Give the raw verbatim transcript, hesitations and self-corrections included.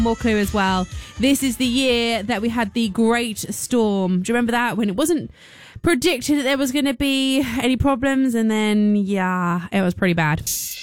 More clue as well. This is the year that we had the Great Storm. Do you remember that? When it wasn't predicted that there was going to be any problems, and then, yeah, it was pretty bad.